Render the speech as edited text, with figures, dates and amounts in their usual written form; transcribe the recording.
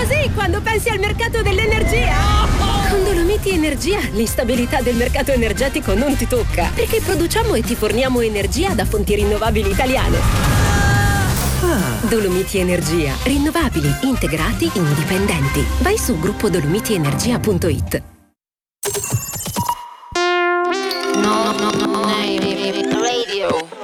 così quando pensi al mercato dell'energia. Con Dolomiti Energia l'instabilità del mercato energetico non ti tocca, perché produciamo e ti forniamo energia da fonti rinnovabili italiane. Dolomiti Energia, rinnovabili, integrati, indipendenti. Vai su gruppoDolomitienergia.it. No, radio.